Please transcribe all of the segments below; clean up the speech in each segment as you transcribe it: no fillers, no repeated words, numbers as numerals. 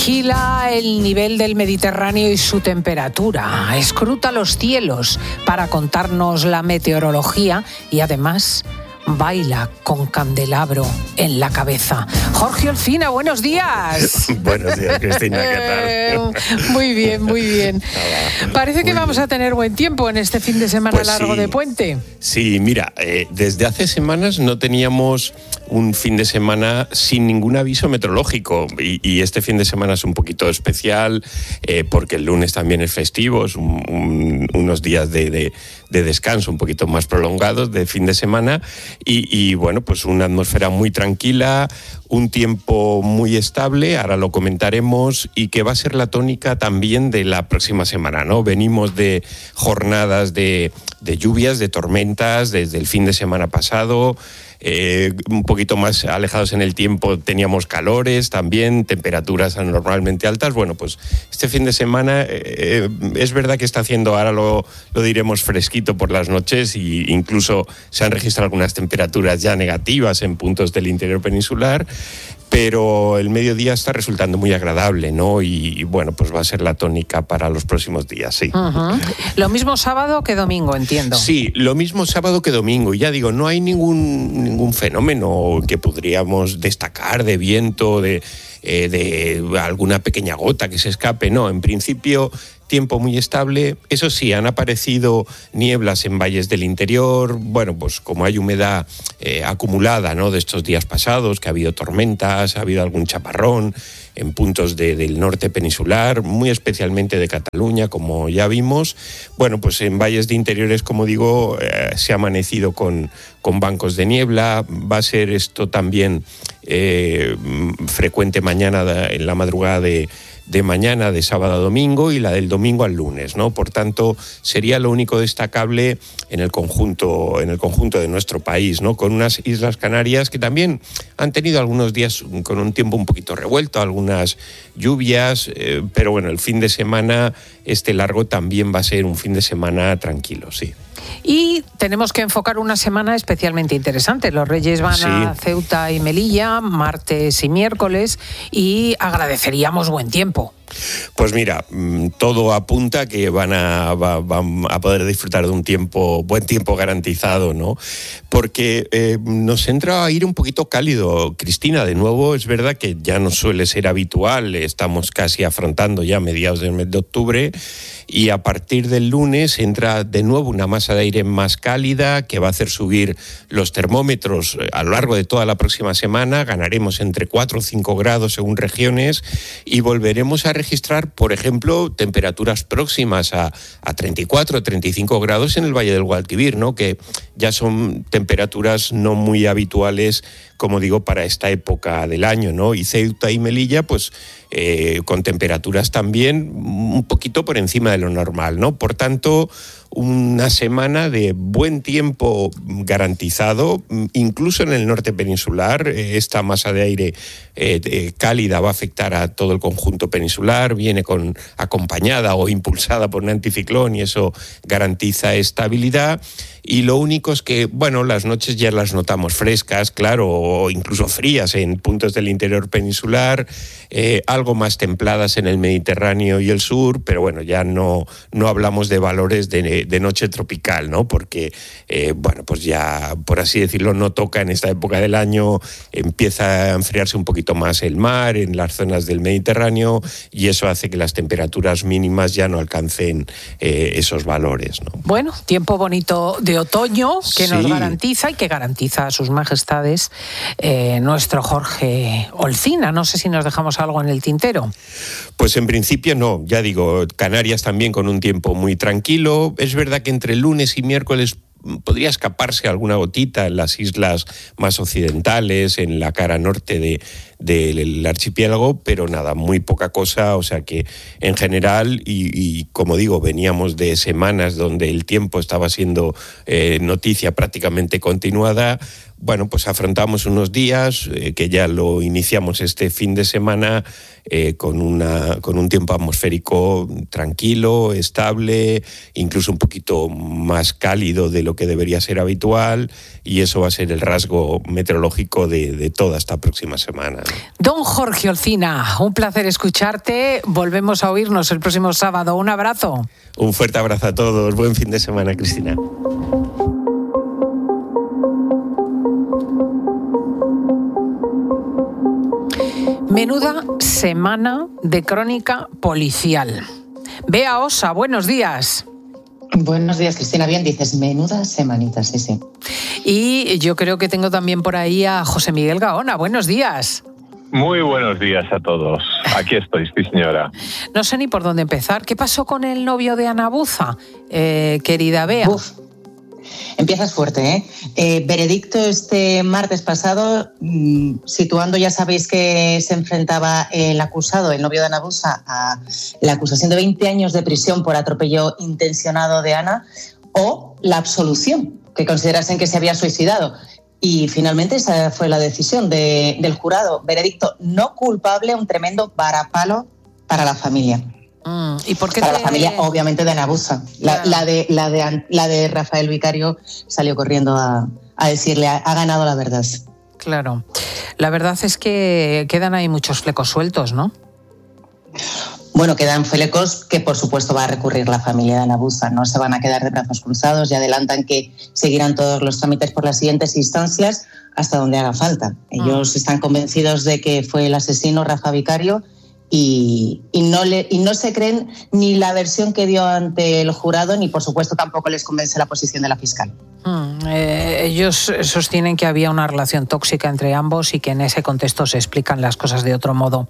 Vigila el nivel del Mediterráneo y su temperatura. Escruta los cielos para contarnos la meteorología y además baila con candelabro en la cabeza. Jorge Olcina, buenos días. Buenos días, Cristina, ¿qué tal? Muy bien, muy bien. Parece que vamos a tener buen tiempo en este fin de semana pues largo de puente. Sí, mira, desde hace semanas no teníamos un fin de semana sin ningún aviso meteorológico y este fin de semana es un poquito especial porque el lunes también es festivo, es unos días de descanso un poquito más prolongados de fin de semana y bueno, pues una atmósfera muy tranquila, un tiempo muy estable, ahora lo comentaremos, y que va a ser la tónica también de la próxima semana, ¿no? Venimos de jornadas de lluvias, de tormentas desde el fin de semana pasado. Un poquito más alejados en el tiempo teníamos calores también, temperaturas anormalmente altas. Bueno, pues este fin de semana es verdad que está haciendo, ahora lo diremos, fresquito por las noches, e incluso se han registrado algunas temperaturas ya negativas en puntos del interior peninsular, pero el mediodía está resultando muy agradable, ¿no? Y bueno, pues va a ser la tónica para los próximos días, sí. Uh-huh. Lo mismo sábado que domingo, entiendo. Sí, lo mismo sábado que domingo. Ya digo, no hay ningún fenómeno que podríamos destacar de viento, de alguna pequeña gota que se escape. No, en principio tiempo muy estable. Eso sí, han aparecido nieblas en valles del interior. Bueno, pues como hay humedad acumulada, ¿no?, de estos días pasados, que ha habido tormentas, ha habido algún chaparrón en puntos del norte peninsular, muy especialmente de Cataluña, como ya vimos. Bueno, pues en valles de interiores, como digo, se ha amanecido con bancos de niebla. Va a ser esto también frecuente mañana, en la madrugada de mañana, de sábado a domingo, y la del domingo al lunes, ¿no? Por tanto, sería lo único destacable en el conjunto de nuestro país, ¿no? Con unas Islas Canarias que también han tenido algunos días con un tiempo un poquito revuelto, algunas lluvias, pero bueno, el fin de semana largo también va a ser un fin de semana tranquilo, sí. Y tenemos que enfocar una semana especialmente interesante. Los Reyes van a Ceuta y Melilla, martes y miércoles, y agradeceríamos buen tiempo. Pues mira, todo apunta que van a poder disfrutar de buen tiempo garantizado, ¿no? Porque nos entra a ir un poquito cálido, Cristina. De nuevo, es verdad que ya no suele ser habitual, estamos casi afrontando ya mediados del mes de octubre, y a partir del lunes entra de nuevo una masa de aire más cálida que va a hacer subir los termómetros a lo largo de toda la próxima semana. Ganaremos entre 4 o 5 grados según regiones y volveremos a registrar, por ejemplo, temperaturas próximas a 34 o 35 grados en el Valle del Guadalquivir, ¿no? Que ya son temperaturas no muy habituales, como digo, para esta época del año, ¿no? Y Ceuta y Melilla, pues con temperaturas también un poquito por encima de lo normal, ¿no? Por tanto, una semana de buen tiempo garantizado, incluso en el norte peninsular. Esta masa de aire cálida va a afectar a todo el conjunto peninsular, viene acompañada o impulsada por un anticiclón y eso garantiza estabilidad. Y lo único es que, bueno, las noches ya las notamos frescas, claro, o incluso frías en puntos del interior peninsular, algo más templadas en el Mediterráneo y el sur, pero bueno, ya no hablamos de valores de noche tropical, ¿no? Porque, bueno, pues ya, por así decirlo, no toca en esta época del año, empieza a enfriarse un poquito más el mar en las zonas del Mediterráneo y eso hace que las temperaturas mínimas ya no alcancen esos valores, ¿no? Bueno, tiempo bonito de otoño que nos garantiza y que garantiza a sus majestades nuestro Jorge Olcina. No sé si nos dejamos algo en el tintero. Pues en principio no, ya digo, Canarias también con un tiempo muy tranquilo. Es verdad que entre lunes y miércoles podría escaparse alguna gotita en las islas más occidentales, en la cara norte del archipiélago, pero nada, muy poca cosa. O sea que en general, y como digo, veníamos de semanas donde el tiempo estaba siendo noticia prácticamente continuada. Bueno, pues afrontamos unos días que ya lo iniciamos este fin de semana con un tiempo atmosférico tranquilo, estable, incluso un poquito más cálido de lo que debería ser habitual, y eso va a ser el rasgo meteorológico de toda esta próxima semana. Don Jorge Olcina, un placer escucharte. Volvemos a oírnos el próximo sábado. Un abrazo. Un fuerte abrazo a todos. Buen fin de semana, Cristina. Menuda semana de crónica policial. Bea Osa, buenos días. Buenos días, Cristina. Bien dices, menuda semanita, sí. Y yo creo que tengo también por ahí a José Miguel Gaona. Buenos días. Muy buenos días a todos. Aquí estoy, sí, señora. No sé ni por dónde empezar. ¿Qué pasó con el novio de Ana Buza, querida Bea? Uf, empiezas fuerte, ¿eh? Veredicto este martes pasado, situando, ya sabéis que se enfrentaba el acusado, el novio de Ana Buza, a la acusación de 20 años de prisión por atropello intencionado de Ana, o la absolución, que considerasen que se había suicidado. Y finalmente esa fue la decisión del jurado. Veredicto no culpable, un tremendo varapalo para la familia. ¿Y por qué para la familia, obviamente, de Ana Buza. La de Rafael Vicario salió corriendo a decirle, ha ganado la verdad. Claro. La verdad es que quedan ahí muchos flecos sueltos, ¿no? Bueno, quedan flecos que, por supuesto, va a recurrir la familia de Ana Buza. No se van a quedar de brazos cruzados y adelantan que seguirán todos los trámites por las siguientes instancias hasta donde haga falta. Ellos están convencidos de que fue el asesino, Rafa Vicario, y no se creen ni la versión que dio ante el jurado, ni, por supuesto, tampoco les convence la posición de la fiscal. Ellos sostienen que había una relación tóxica entre ambos y que en ese contexto se explican las cosas de otro modo.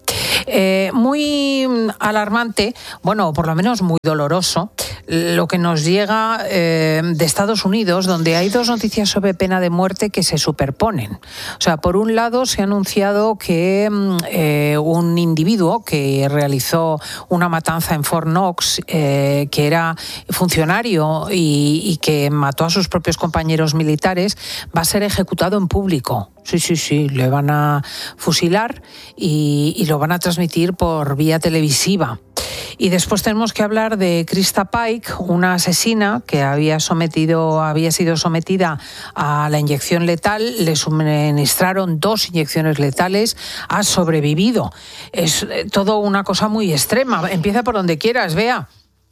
Muy alarmante, bueno, por lo menos muy doloroso, lo que nos llega de Estados Unidos, donde hay dos noticias sobre pena de muerte que se superponen. O sea, por un lado se ha anunciado que un individuo que realizó una matanza en Fort Knox, que era funcionario y que mató a sus propios compañeros militares, va a ser ejecutado en público. Sí, le van a fusilar y lo van a transmitir por vía televisiva. Y después tenemos que hablar de Krista Paik, una asesina que había sido sometida a la inyección letal. Le suministraron 2 inyecciones letales, ha sobrevivido. Es todo una cosa muy extrema. Empieza por donde quieras, Bea.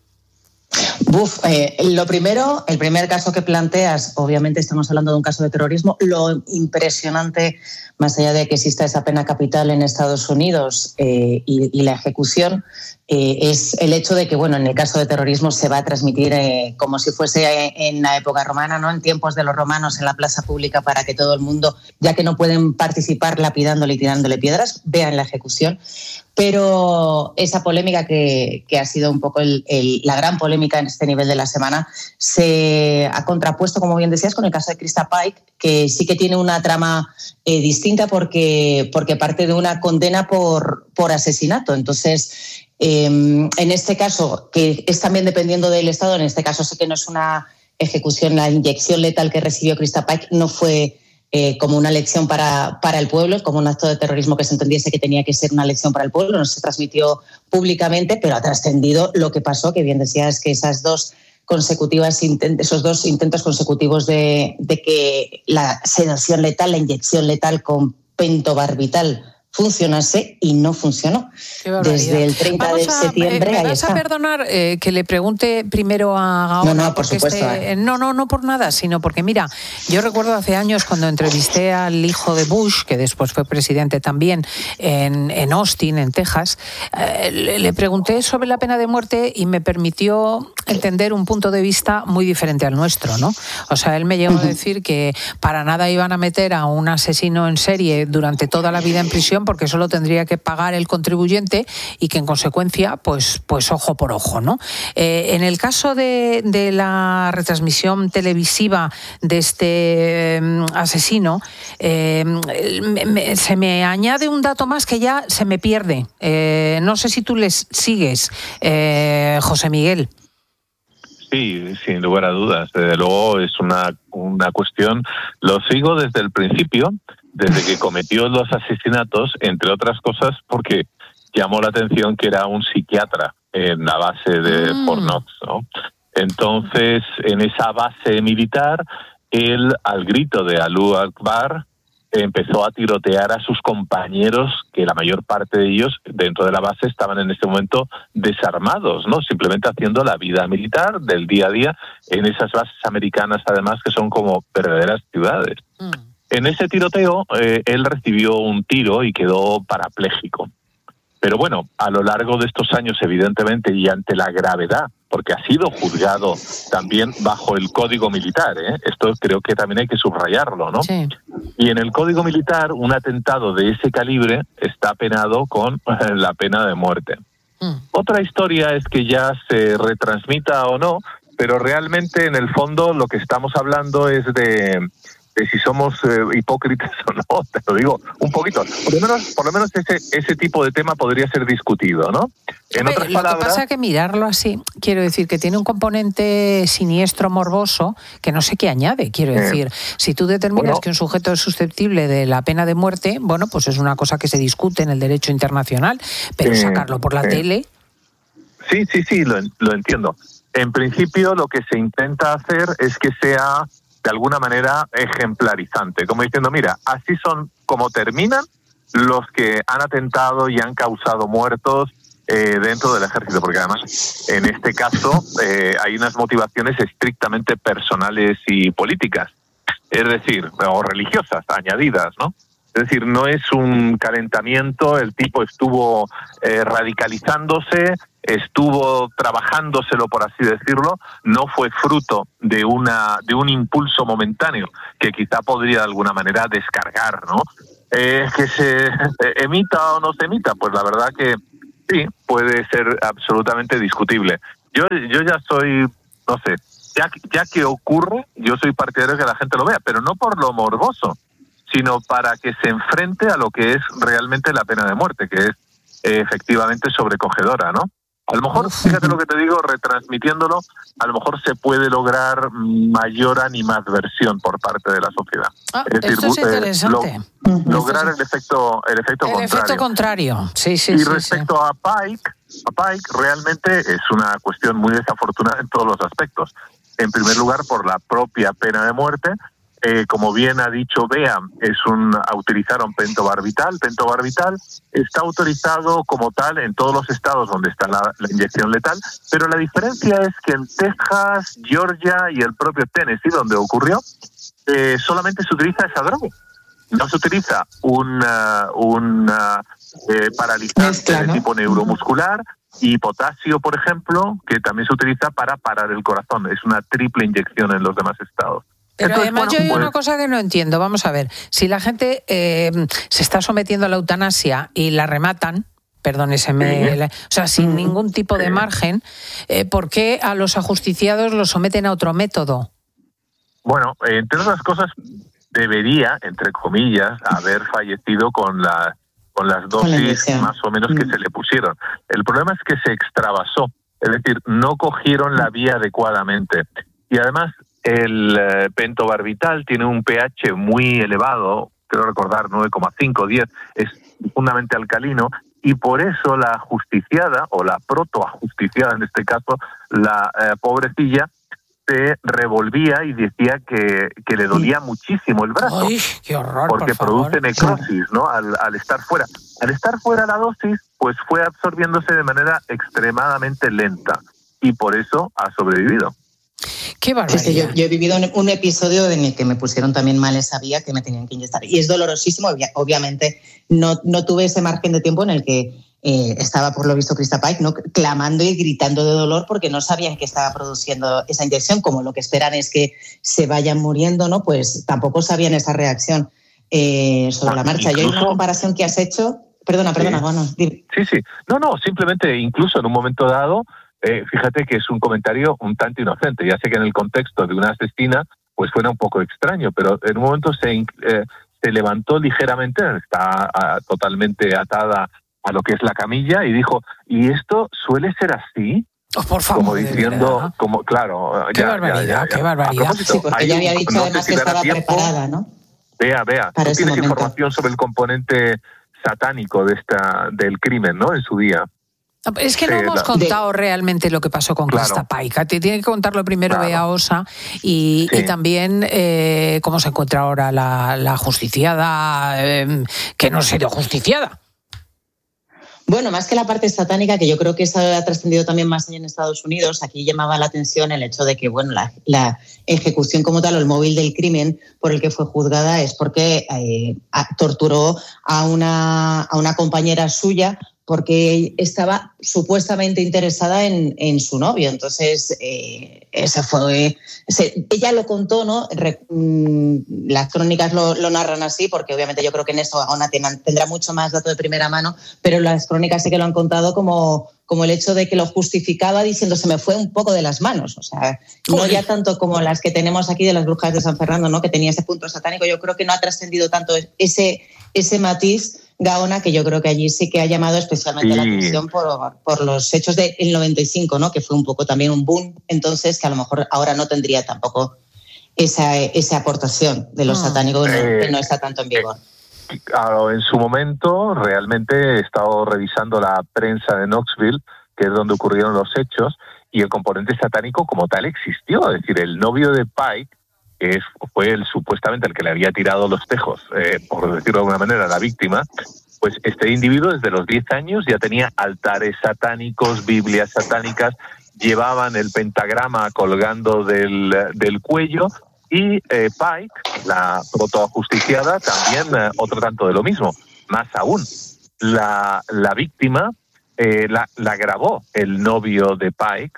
Lo primero, el primer caso que planteas, obviamente estamos hablando de un caso de terrorismo. Lo impresionante, más allá de que exista esa pena capital en Estados Unidos y la ejecución, es el hecho de que, bueno, en el caso de terrorismo se va a transmitir como si fuese en la época romana, ¿no? En tiempos de los romanos, en la plaza pública, para que todo el mundo, ya que no pueden participar lapidándole y tirándole piedras, vean la ejecución. Pero esa polémica que ha sido un poco la gran polémica en este nivel de la semana se ha contrapuesto, como bien decías, con el caso de Krista Paik, que sí que tiene una trama distinta porque parte de una condena por asesinato. Entonces, en este caso, que es también dependiendo del Estado, en este caso sí que no es una ejecución, la inyección letal que recibió Krista Paik no fue como una lección para el pueblo, como un acto de terrorismo que se entendiese que tenía que ser una lección para el pueblo. No se transmitió públicamente, pero ha trascendido lo que pasó, que bien decías que esos dos intentos consecutivos de que la sedación letal, la inyección letal con pentobarbital funcionase, y no funcionó. Desde el 30 de septiembre. ¿Me vas a perdonar que le pregunte primero a Gaona? No, por supuesto. No por nada, sino porque, mira, yo recuerdo hace años cuando entrevisté al hijo de Bush, que después fue presidente también, en Austin, en Texas, le pregunté sobre la pena de muerte y me permitió entender un punto de vista muy diferente al nuestro, ¿no? O sea, él me llegó a decir que para nada iban a meter a un asesino en serie durante toda la vida en prisión, porque solo tendría que pagar el contribuyente y que en consecuencia, pues ojo por ojo, ¿no? En el caso de la retransmisión televisiva de este asesino, se me añade un dato más que ya se me pierde. No sé si tú les sigues, José Miguel. Sí, sin lugar a dudas. Desde luego es una cuestión. Lo sigo desde el principio, desde que cometió los asesinatos, entre otras cosas porque llamó la atención que era un psiquiatra en la base de Fort Knox, ¿no? Entonces, en esa base militar, él, al grito de Alú Akbar, empezó a tirotear a sus compañeros, que la mayor parte de ellos dentro de la base estaban en ese momento desarmados, ¿no? Simplemente haciendo la vida militar del día a día en esas bases americanas, además, que son como verdaderas ciudades. En ese tiroteo, él recibió un tiro y quedó parapléjico. Pero bueno, a lo largo de estos años, evidentemente, y ante la gravedad, porque ha sido juzgado también bajo el Código Militar, esto creo que también hay que subrayarlo, ¿no? Sí. Y en el Código Militar, un atentado de ese calibre está penado con la pena de muerte. Otra historia es que ya se retransmita o no, pero realmente en el fondo lo que estamos hablando es de si somos hipócritas o no, te lo digo un poquito. Por lo menos ese tipo de tema podría ser discutido, ¿no? En otras palabras, lo que pasa es que mirarlo así, quiero decir que tiene un componente siniestro, morboso, que no sé qué añade, quiero decir. Si tú determinas que un sujeto es susceptible de la pena de muerte, bueno, pues es una cosa que se discute en el derecho internacional, pero sacarlo por la tele... Sí, lo entiendo. En principio lo que se intenta hacer es que sea de alguna manera ejemplarizante, como diciendo, mira, así son como terminan los que han atentado y han causado muertos dentro del ejército, porque además en este caso hay unas motivaciones estrictamente personales y políticas, es decir, o religiosas añadidas, ¿no? Es decir, no es un calentamiento, el tipo estuvo radicalizándose, estuvo trabajándoselo, por así decirlo, no fue fruto de un impulso momentáneo que quizá podría de alguna manera descargar, ¿no? Que se emita o no se emita, pues la verdad que sí, puede ser absolutamente discutible. Yo ya soy, no sé, ya que ocurre, yo soy partidario de que la gente lo vea, pero no por lo morboso, sino para que se enfrente a lo que es realmente la pena de muerte, que es efectivamente sobrecogedora, ¿no? A lo mejor, fíjate lo que te digo, retransmitiéndolo, a lo mejor se puede lograr mayor animadversión por parte de la sociedad. Es decir, esto es interesante. Lograr el efecto contrario. El efecto contrario, sí. Y respecto a Pike realmente es una cuestión muy desafortunada en todos los aspectos. En primer lugar, por la propia pena de muerte. Como bien ha dicho Bea, utilizaron pentobarbital. Pentobarbital está autorizado como tal en todos los estados donde está la inyección letal, pero la diferencia es que en Texas, Georgia y el propio Tennessee, donde ocurrió, solamente se utiliza esa droga. No se utiliza un paralizante de tipo neuromuscular y potasio, por ejemplo, que también se utiliza para parar el corazón. Es una triple inyección en los demás estados. Pero entonces, además yo hay una cosa que no entiendo. Vamos a ver, si la gente se está sometiendo a la eutanasia y la rematan, perdóneseme, o sea, sin ningún tipo de margen, ¿por qué a los ajusticiados los someten a otro método? Bueno, entre otras cosas, debería, entre comillas, haber fallecido con las dosis más o menos que se le pusieron. El problema es que se extravasó, es decir, no cogieron la vía adecuadamente. Y además, el pentobarbital tiene un pH muy elevado, creo recordar 9,5, 10, es profundamente alcalino, y por eso la ajusticiada, o la protoajusticiada en este caso, la pobrecilla, se revolvía y decía que le dolía muchísimo el brazo. ¡Ay, qué horror! Porque produce necrosis, ¿no? Al estar fuera. Al estar fuera la dosis, pues fue absorbiéndose de manera extremadamente lenta, y por eso ha sobrevivido. ¡Qué barbaridad! Sí, yo he vivido un episodio en el que me pusieron también mal esa vía que me tenían que inyectar. Y es dolorosísimo. Obviamente no tuve ese margen de tiempo en el que estaba, por lo visto, Krista Pike, ¿no?, clamando y gritando de dolor porque no sabían que estaba produciendo esa inyección. Como lo que esperan es que se vayan muriendo, ¿no?, pues tampoco sabían esa reacción sobre la marcha. Yo hay una comparación que has hecho... Perdona, bueno, dime. Sí. No, simplemente incluso en un momento dado... fíjate que es un comentario un tanto inocente. Ya sé que en el contexto de una asesina pues suena un poco extraño, pero en un momento se levantó ligeramente, está totalmente atada a lo que es la camilla, y dijo, ¿y esto suele ser así? Oh, por favor, como diciendo, como claro, qué barbaridad. Sí, porque ella había dicho además que estaba preparada, ¿no? Vea, tú tienes información sobre el componente satánico del crimen, ¿no?, en su día. Es que no hemos contado realmente lo que pasó con Krista Paik. Tiene que contarlo primero Bea Osa y también cómo se encuentra ahora la justiciada, que no ha sido justiciada. Bueno, más que la parte satánica, que yo creo que eso ha trascendido también más allá en Estados Unidos, aquí llamaba la atención el hecho de que bueno, la ejecución como tal o el móvil del crimen por el que fue juzgada es porque torturó a una compañera suya porque estaba supuestamente interesada en su novio. Entonces, ella lo contó, ¿no? Las crónicas lo narran así, porque obviamente yo creo que en eso Gaona tendrá mucho más dato de primera mano, pero las crónicas sí que lo han contado como el hecho de que lo justificaba diciendo se me fue un poco de las manos. O sea, no ya tanto como las que tenemos aquí de las brujas de San Fernando, ¿no? Que tenía ese punto satánico. Yo creo que no ha trascendido tanto ese matiz, Gaona, que yo creo que allí sí que ha llamado especialmente la atención por los hechos del 95, ¿no? Que fue un poco también un boom, entonces que a lo mejor ahora no tendría tampoco esa aportación de lo satánico que no está tanto en vigor. Claro, en su momento realmente he estado revisando la prensa de Knoxville, que es donde ocurrieron los hechos, y el componente satánico como tal existió. Es decir, el novio de Paik, que fue supuestamente el que le había tirado los tejos, por decirlo de alguna manera, a la víctima, pues este individuo desde los 10 años ya tenía altares satánicos, Biblias satánicas, llevaban el pentagrama colgando del cuello, y Paik, la protojusticiada, también otro tanto de lo mismo. Más aún, la víctima la grabó el novio de Paik,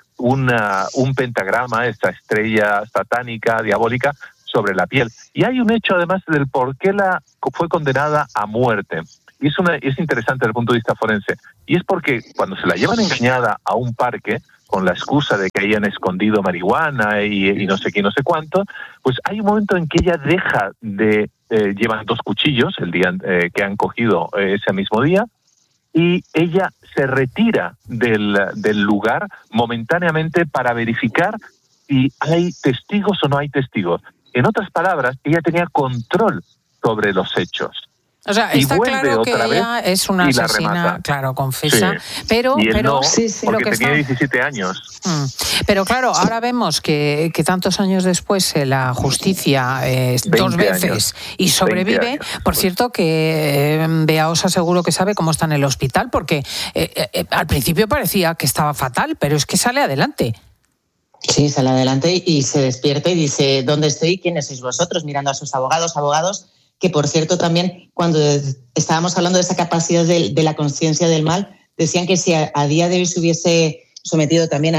un pentagrama, esta estrella satánica, diabólica, sobre la piel. Y hay un hecho además del por qué fue condenada a muerte. Y es interesante desde el punto de vista forense. Y es porque cuando se la llevan engañada a un parque, con la excusa de que hayan escondido marihuana y no sé qué, no sé cuánto, pues hay un momento en que ella deja de... llevan 2 cuchillos el día que han cogido ese mismo día, y ella se retira del lugar momentáneamente para verificar si hay testigos o no hay testigos. En otras palabras, ella tenía control sobre los hechos. O sea, está claro que ella es una asesina, claro, confesa, pero porque lo que tenía 17 años. Pero claro, ahora vemos que tantos años después la justicia 2 veces y sobrevive. Por cierto, que Bea Osa seguro que sabe cómo está en el hospital, porque al principio parecía que estaba fatal, pero es que sale adelante. Sí, sale adelante y se despierta y dice, ¿dónde estoy? ¿Quiénes sois vosotros? Mirando a sus abogados, que por cierto también cuando estábamos hablando de esa capacidad de la conciencia del mal, decían que si a día de hoy se hubiese sometido también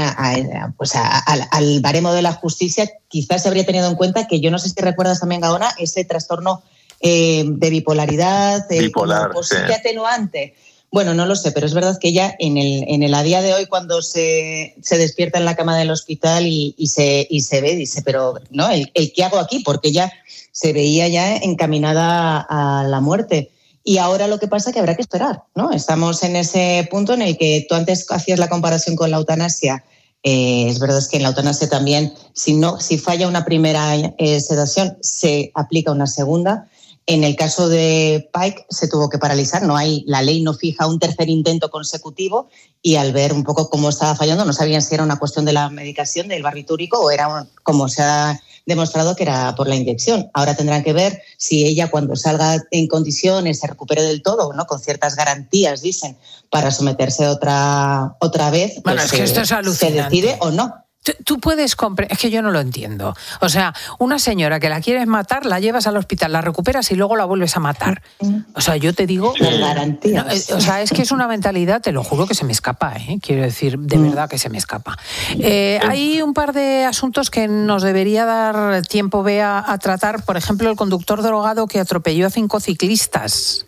al baremo de la justicia, quizás se habría tenido en cuenta que yo no sé si recuerdas también, Gaona, ese trastorno de bipolaridad, bipolar, posible atenuante. Bueno, no lo sé, pero es verdad que ella en el a día de hoy, cuando se despierta en la cama del hospital y se ve, dice, pero no, el ¿qué hago aquí? Porque ella se veía ya encaminada a la muerte. Y ahora lo que pasa es que habrá que esperar, ¿no? Estamos en ese punto en el que tú antes hacías la comparación con la eutanasia. Es verdad es que en la eutanasia también, si falla una primera sedación, se aplica una segunda. En el caso de Paik se tuvo que paralizar, la ley no fija un tercer intento consecutivo, y al ver un poco cómo estaba fallando no sabían si era una cuestión de la medicación, del barbitúrico, o era como se ha demostrado que era por la inyección. Ahora tendrán que ver si ella, cuando salga en condiciones, se recupere del todo, ¿no? Con ciertas garantías, dicen, para someterse otra vez. Bueno, es que esto es alucinante. Se decide o no. Tú puedes comprar, es que yo no lo entiendo. O sea, una señora que la quieres matar, la llevas al hospital, la recuperas y luego la vuelves a matar. O sea, yo te digo... Las garantías. No, o sea, es que es una mentalidad, te lo juro, que se me escapa, ¿eh? Quiero decir, de verdad que se me escapa. Hay un par de asuntos que nos debería dar tiempo, Bea, a tratar. Por ejemplo, el conductor drogado que atropelló a 5 ciclistas.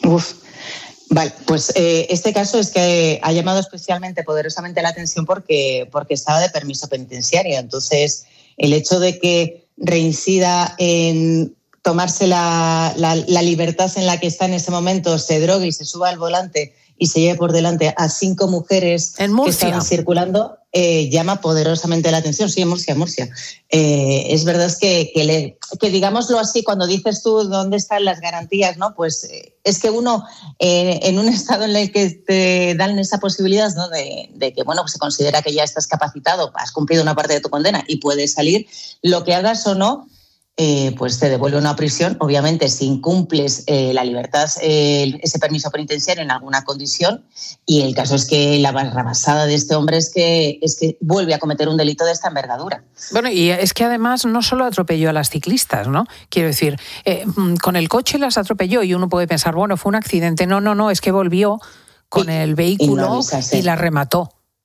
Vale, pues este caso es que ha llamado especialmente poderosamente la atención porque estaba de permiso penitenciario. Entonces, el hecho de que reincida en tomarse la libertad en la que está en ese momento, se drogue y se suba al volante y se lleve por delante a 5 mujeres que estaban circulando, llama poderosamente la atención. Sí, Murcia. Es verdad que digámoslo así, cuando dices tú dónde están las garantías, ¿no? Pues es que uno, en un estado en el que te dan esa posibilidad, ¿no? de que, bueno, pues se considera que ya estás capacitado, has cumplido una parte de tu condena y puedes salir, lo que hagas o no, pues te devuelve a una prisión. Obviamente, si incumples la libertad, ese permiso penitenciario en alguna condición, y el caso es que la barrabasada de este hombre es que vuelve a cometer un delito de esta envergadura. Bueno, y es que además no solo atropelló a las ciclistas, ¿no? Quiero decir, con el coche las atropelló y uno puede pensar, bueno, fue un accidente. No, es que volvió con el vehículo y la remató.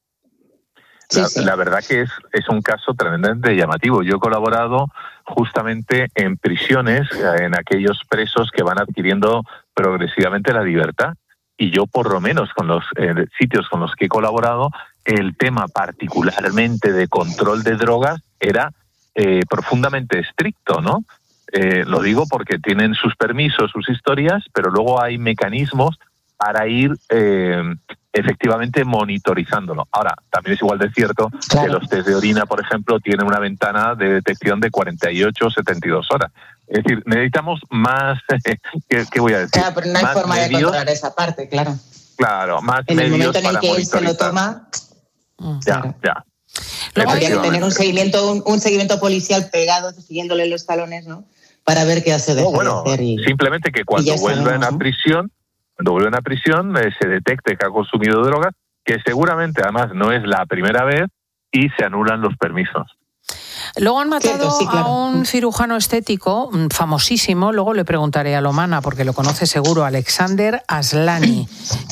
La verdad que es un caso tremendamente llamativo. Yo he colaborado justamente en prisiones, en aquellos presos que van adquiriendo progresivamente la libertad. Y yo, por lo menos, con los sitios con los que he colaborado, el tema particularmente de control de drogas era profundamente estricto, ¿no? Lo digo porque tienen sus permisos, sus historias, pero luego hay mecanismos para ir efectivamente monitorizándolo. Ahora, también es igual de cierto que los test de orina, por ejemplo, tienen una ventana de detección de 48 o 72 horas. Es decir, necesitamos más, ¿qué voy a decir? Claro, pero no hay más forma medios, de controlar esa parte, claro. Claro, más en medios el momento en el que él se lo toma... Ya. Habría que tener un seguimiento policial pegado, siguiéndole los talones, ¿no? Para ver qué hace de hacer. Simplemente que cuando vuelven a prisión, se detecte que ha consumido drogas, que seguramente además no es la primera vez, y se anulan los permisos. Luego han matado a un cirujano estético famosísimo, luego le preguntaré a Lomana, porque lo conoce seguro, Alexander Aslani.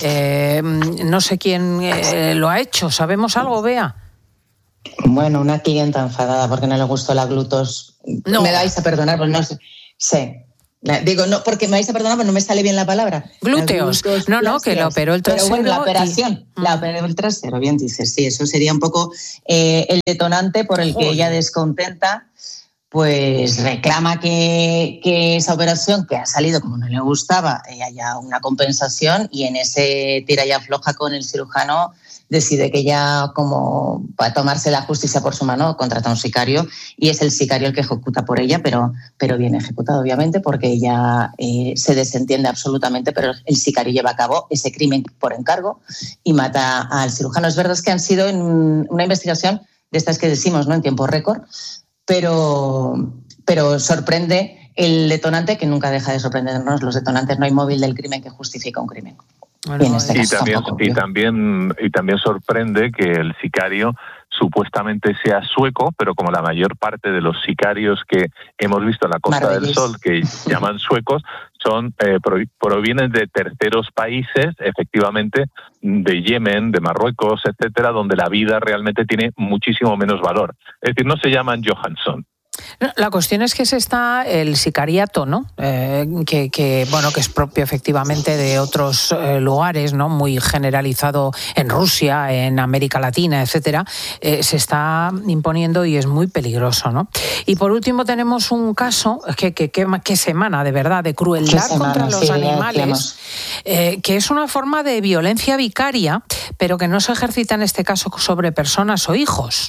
No sé quién lo ha hecho, ¿sabemos algo, Bea? Bueno, una clienta enfadada porque no le gustó la glutos. No. Me vais a perdonar, pues no sé. Sí. Digo, no, porque me vais a perdonar, pero no me sale bien la palabra. Glúteos. No, que lo operó el trasero. Pero bueno, la operación, la operó el trasero, bien dices. Sí, eso sería un poco el detonante por el que ella, descontenta, pues reclama que esa operación, que ha salido como no le gustaba, haya una compensación, y en ese tira y afloja con el cirujano decide que ya, como para tomarse la justicia por su mano, contrata a un sicario, y es el sicario el que ejecuta por ella, pero bien ejecutado, obviamente, porque ella se desentiende absolutamente, pero el sicario lleva a cabo ese crimen por encargo y mata al cirujano. Es verdad que han sido en una investigación de estas que decimos, ¿no?, en tiempo récord, pero sorprende el detonante, que nunca deja de sorprendernos los detonantes. No hay móvil del crimen que justifica un crimen. Bueno, y también sorprende que el sicario supuestamente sea sueco, pero como la mayor parte de los sicarios que hemos visto en la Costa del Sol, que llaman suecos, provienen de terceros países, efectivamente, de Yemen, de Marruecos, etcétera, donde la vida realmente tiene muchísimo menos valor. Es decir, no se llaman Johansson. La cuestión es que está el sicariato, ¿no? Que es propio efectivamente de otros lugares, ¿no? Muy generalizado en Rusia, en América Latina, etcétera. Se está imponiendo y es muy peligroso, ¿no? Y por último tenemos un caso que semana de verdad de crueldad contra los animales, que es una forma de violencia vicaria, pero que no se ejercita en este caso sobre personas o hijos.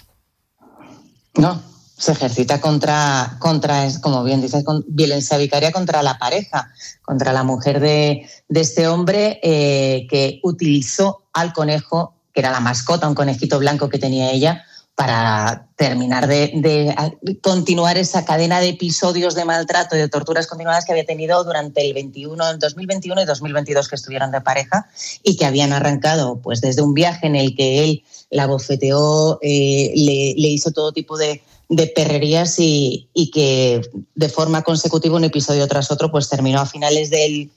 No. Se ejercita contra, como bien dices, con violencia vicaria contra la pareja, contra la mujer de este hombre, que utilizó al conejo, que era la mascota, un conejito blanco que tenía ella, para terminar de continuar esa cadena de episodios de maltrato y de torturas continuadas que había tenido durante el 2021 y 2022 que estuvieron de pareja, y que habían arrancado pues desde un viaje en el que él la bofeteó, le hizo todo tipo de perrerías, y que de forma consecutiva, un episodio tras otro, pues terminó a finales del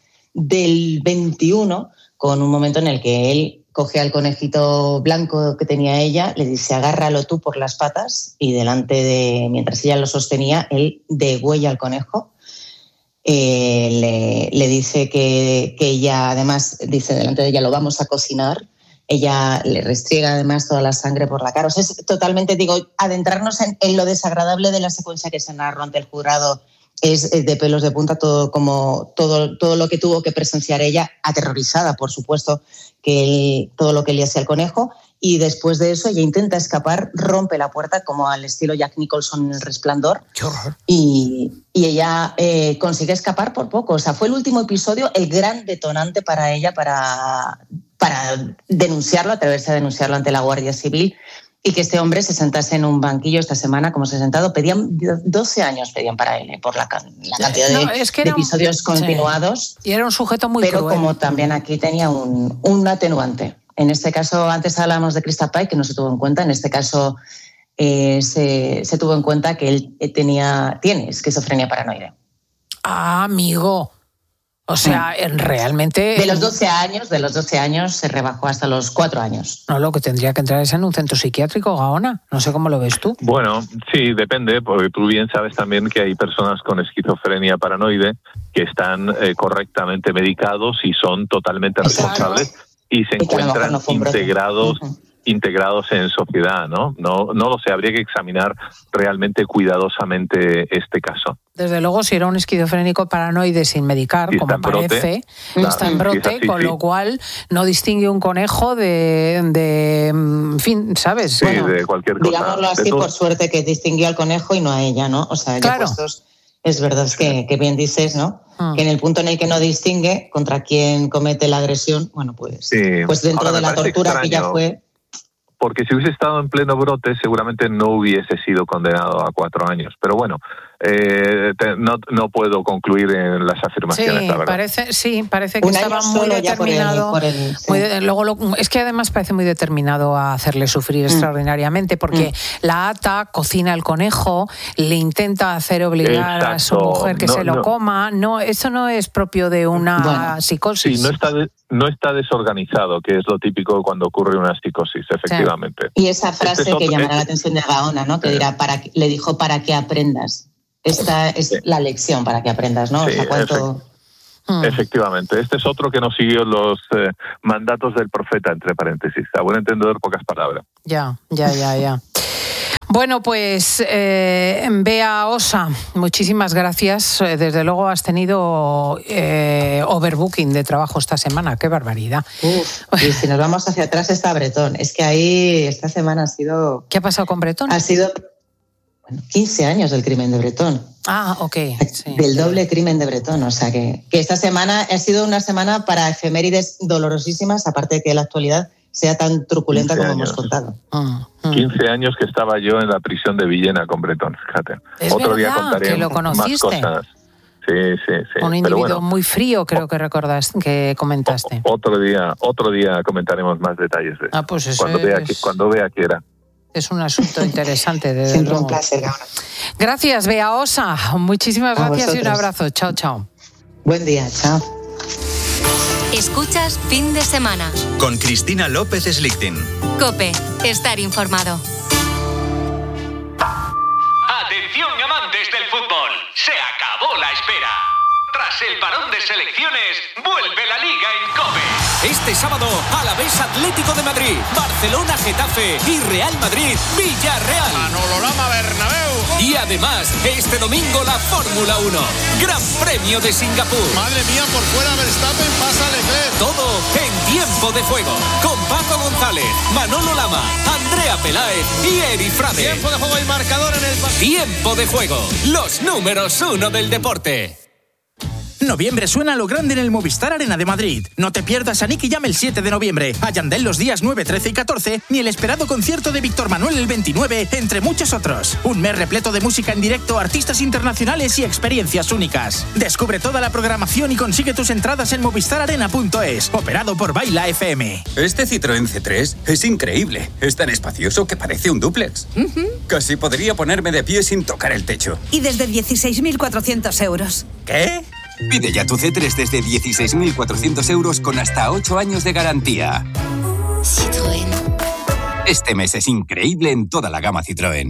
21 con un momento en el que él coge al conejito blanco que tenía ella, le dice agárralo tú por las patas, y mientras ella lo sostenía, él degüella al conejo. Le dice que ella, además, dice delante de ella, lo vamos a cocinar. Ella le restriega además toda la sangre por la cara. O sea, es totalmente, adentrarnos en lo desagradable de la secuencia que se narró ante el jurado es de pelos de punta todo lo que tuvo que presenciar ella, aterrorizada, por supuesto, todo lo que le hacía el conejo. Y después de eso ella intenta escapar, rompe la puerta como al estilo Jack Nicholson en El Resplandor. ¡Qué horror! Y ella consigue escapar por poco. O sea, fue el último episodio el gran detonante para ella para denunciarlo, atreverse a denunciarlo ante la Guardia Civil y que este hombre se sentase en un banquillo esta semana, como se ha sentado. 12 años pedían para él por la cantidad de episodios continuados. Sí. Y era un sujeto muy pero cruel. Como también aquí tenía un atenuante. En este caso, antes hablábamos de Krista Pike, que no se tuvo en cuenta. En este caso se tuvo en cuenta que él tiene esquizofrenia paranoide. Ah, amigo. O sea, realmente... De los 12 años se rebajó hasta los 4 años. No, lo que tendría que entrar es en un centro psiquiátrico, Gaona. No sé cómo lo ves tú. Bueno, sí, depende, porque tú bien sabes también que hay personas con esquizofrenia paranoide que están correctamente medicados y son totalmente responsables y se encuentran integrados en sociedad, ¿no? No lo sé, habría que examinar realmente cuidadosamente este caso. Desde luego, si era un esquizofrénico paranoide sin medicar, como parece, está en brote, así, con lo cual no distingue un conejo de en fin, ¿sabes? Sí, bueno, de cualquier cosa. Digámoslo así, por suerte que distinguió al conejo y no a ella, ¿no? O sea, claro. Puestos, es verdad que bien dices, ¿no? Que en el punto en el que no distingue contra quién comete la agresión, bueno, pues dentro de la tortura extraño, que ya fue... Porque si hubiese estado en pleno brote, seguramente no hubiese sido condenado a 4 años. Pero bueno, no puedo concluir en las afirmaciones, la verdad. Parece que estaba muy determinado. Es que además parece muy determinado a hacerle sufrir extraordinariamente, porque la ata, cocina el conejo, le intenta hacer obligar a su mujer que se lo coma. No, eso no es propio de una psicosis. Sí, no está desorganizado, que es lo típico cuando ocurre una psicosis, efectivamente. Y esa frase que llamará la atención de Gaona, ¿no? Que dirá, le dijo para que aprendas. Esta es la lección para que aprendas, ¿no? Sí, o sea, ¿cuánto... Efectivamente. Este es otro que no siguió los mandatos del profeta, entre paréntesis. A buen entendedor, pocas palabras. Ya. Bueno, pues Bea Osa, muchísimas gracias. Desde luego has tenido overbooking de trabajo esta semana. ¡Qué barbaridad! Y si nos vamos hacia atrás está Bretón. Es que ahí esta semana ha sido... ¿Qué ha pasado con Bretón? Ha sido 15 años del crimen de Bretón. Ah, ok. Sí. Del doble crimen de Bretón. O sea que esta semana ha sido una semana para efemérides dolorosísimas, aparte de que la actualidad sea tan truculenta como hemos contado. 15 años que estaba yo en la prisión de Villena con Bretón, fíjate. Otro día contaré que lo conociste. Más cosas. Sí. Un individuo muy frío, creo que comentaste. Otro día comentaremos más detalles de eso. Pues eso cuando vea quiera. Es un asunto interesante, desde Siempre luego. Un placer, Gaona. Gracias, Bea Osa. Muchísimas gracias y un abrazo. Chao. Buen día, chao. Escuchas Fin de Semana. Con Cristina López Slichting. COPE. Estar informado. Atención, amantes del fútbol. Se acabó la espera. Tras el parón de selecciones, vuelve la Liga en COPE. Este sábado, Alavés Atlético de Madrid, Barcelona Getafe y Real Madrid Villarreal. Manolo Lama Bernabéu. Y además, este domingo la Fórmula 1. Gran Premio de Singapur. Madre mía, por fuera Verstappen, pasa Leclerc. Todo en Tiempo de Juego. Con Paco González, Manolo Lama, Andrea Peláez y Eri Frade. Tiempo de juego y marcador en el... Tiempo de Juego. Los números 1 del deporte. Noviembre suena a lo grande en el Movistar Arena de Madrid. No te pierdas a Nicky Jam el 7 de noviembre, a Yandel los días 9, 13 y 14, ni el esperado concierto de Víctor Manuel el 29, entre muchos otros. Un mes repleto de música en directo, artistas internacionales y experiencias únicas. Descubre toda la programación y consigue tus entradas en movistararena.es, operado por Baila FM. Este Citroën C3 es increíble. Es tan espacioso que parece un dúplex. Casi podría ponerme de pie sin tocar el techo. Y desde 16.400 euros. ¿Qué? Pide ya tu C3 desde 16.400 euros con hasta 8 años de garantía. Citroën. Este mes es increíble en toda la gama Citroën.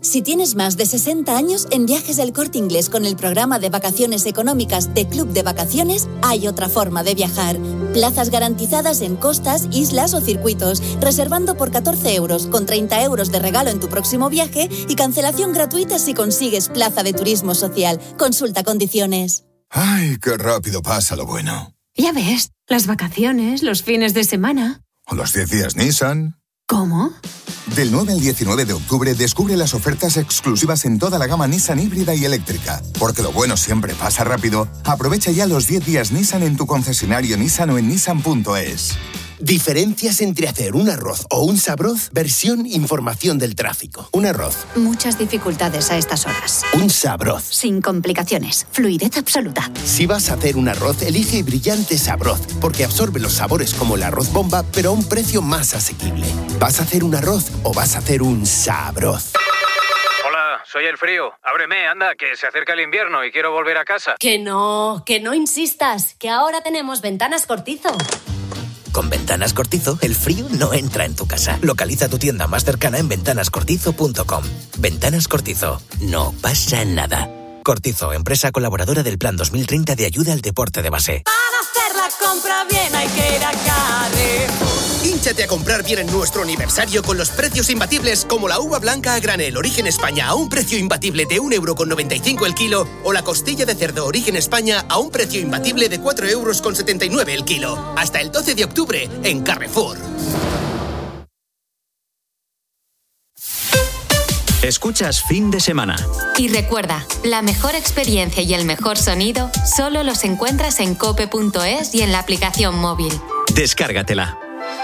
Si tienes más de 60 años, en Viajes del Corte Inglés con el programa de vacaciones económicas de Club de Vacaciones hay otra forma de viajar. Plazas garantizadas en costas, islas o circuitos, reservando por 14 euros, con 30 euros de regalo en tu próximo viaje y cancelación gratuita si consigues plaza de turismo social. Consulta condiciones. ¡Ay, qué rápido pasa lo bueno! Ya ves, las vacaciones, los fines de semana. ¿O los 10 días Nissan? ¿Cómo? Del 9 al 19 de octubre descubre las ofertas exclusivas en toda la gama Nissan híbrida y eléctrica. Porque lo bueno siempre pasa rápido. Aprovecha ya los 10 días Nissan en tu concesionario Nissan o en nissan.es. Diferencias entre hacer un arroz o un sabroz, versión información del tráfico. Un arroz. Muchas dificultades a estas horas. Un sabroz. Sin complicaciones. Fluidez absoluta. Si vas a hacer un arroz, elige Brillante Sabroz, porque absorbe los sabores como el arroz bomba, pero a un precio más asequible. ¿Vas a hacer un arroz o vas a hacer un sabroz? Hola, soy el frío. Ábreme, anda, que se acerca el invierno y quiero volver a casa. Que no insistas, que ahora tenemos Ventanas Cortizo. Con Ventanas Cortizo, el frío no entra en tu casa. Localiza tu tienda más cercana en ventanascortizo.com. Ventanas Cortizo. No pasa nada. Cortizo, empresa colaboradora del Plan 2030 de ayuda al deporte de base. Para hacer la compra bien hay que ir a Carrefour. Hínchate a comprar bien en nuestro aniversario con los precios imbatibles como la uva blanca a granel Origen España a un precio imbatible de 1,95 € el kilo o la costilla de cerdo Origen España a un precio imbatible de 4,79 € el kilo. Hasta el 12 de octubre en Carrefour. Escuchas Fin de Semana. Y recuerda, la mejor experiencia y el mejor sonido solo los encuentras en cope.es y en la aplicación móvil. Descárgatela.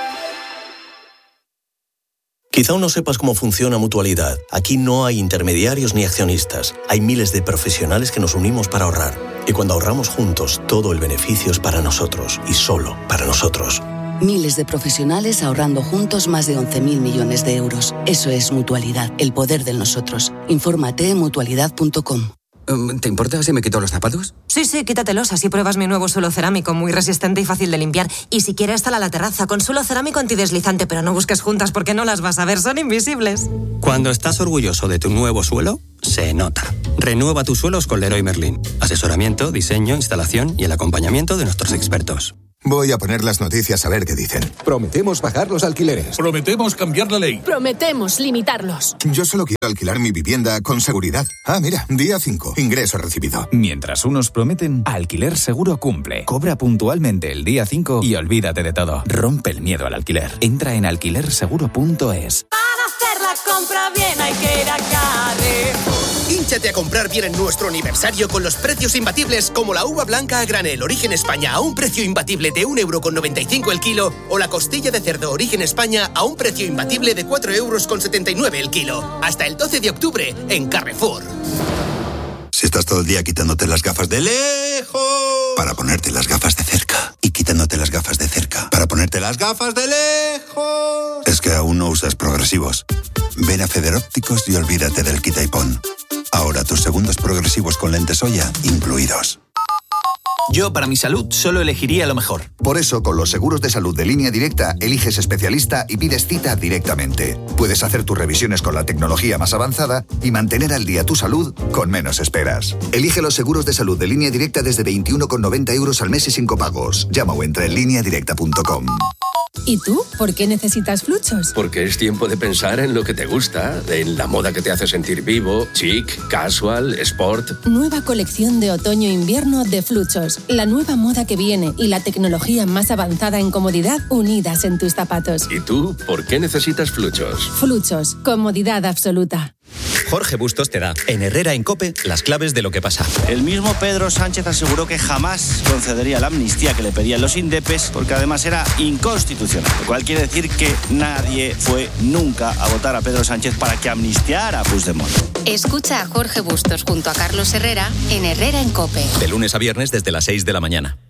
Quizá aún no sepas cómo funciona Mutualidad. Aquí no hay intermediarios ni accionistas. Hay miles de profesionales que nos unimos para ahorrar. Y cuando ahorramos juntos, todo el beneficio es para nosotros y solo para nosotros. Miles de profesionales ahorrando juntos más de 11.000 millones de euros. Eso es Mutualidad, el poder del nosotros. Infórmate en mutualidad.com. ¿Te importa si me quito los zapatos? Sí, quítatelos, así pruebas mi nuevo suelo cerámico, muy resistente y fácil de limpiar. Y si quieres, sal a la terraza con suelo cerámico antideslizante, pero no busques juntas porque no las vas a ver, son invisibles. Cuando estás orgulloso de tu nuevo suelo, se nota. Renueva tus suelos con Leroy Merlin. Asesoramiento, diseño, instalación y el acompañamiento de nuestros expertos. Voy a poner las noticias a ver qué dicen. Prometemos bajar los alquileres. Prometemos cambiar la ley. Prometemos limitarlos. Yo solo quiero alquilar mi vivienda con seguridad. Ah, mira, día 5, ingreso recibido. Mientras unos prometen, Alquiler Seguro cumple. Cobra puntualmente el día 5 y olvídate de todo. Rompe el miedo al alquiler. Entra en alquilerseguro.es. Para hacer la compra bien hay que ir a Carrefour. Hínchate a comprar bien en nuestro aniversario con los precios imbatibles como la uva blanca a granel Origen España a un precio imbatible de 1,95 € el kilo o la costilla de cerdo Origen España a un precio imbatible de 4,79 € el kilo. Hasta el 12 de octubre en Carrefour. Si estás todo el día quitándote las gafas de lejos para ponerte las gafas de cerca y quitándote las gafas de cerca para ponerte las gafas de lejos, es que aún no usas progresivos. Ven a Federópticos y olvídate del quita y pon. Ahora tus segundos progresivos con lentes Oya incluidos. Yo, para mi salud, solo elegiría lo mejor. Por eso, con los seguros de salud de Línea Directa, eliges especialista y pides cita directamente. Puedes hacer tus revisiones con la tecnología más avanzada y mantener al día tu salud con menos esperas. Elige los seguros de salud de Línea Directa desde 21,90 € al mes y sin copagos. Llama o entra en lineadirecta.com. ¿Y tú? ¿Por qué necesitas Fluchos? Porque es tiempo de pensar en lo que te gusta, en la moda que te hace sentir vivo, chic, casual, sport. Nueva colección de otoño-invierno de Fluchos. La nueva moda que viene y la tecnología más avanzada en comodidad unidas en tus zapatos. ¿Y tú? ¿Por qué necesitas Fluchos? Fluchos. Comodidad absoluta. Jorge Bustos te da, en Herrera en COPE, las claves de lo que pasa. El mismo Pedro Sánchez aseguró que jamás concedería la amnistía que le pedían los indepes, porque además era inconstitucional. Lo cual quiere decir que nadie fue nunca a votar a Pedro Sánchez para que amnistiara a Puigdemont. Escucha a Jorge Bustos junto a Carlos Herrera en Herrera en COPE. De lunes a viernes desde las 6 de la mañana.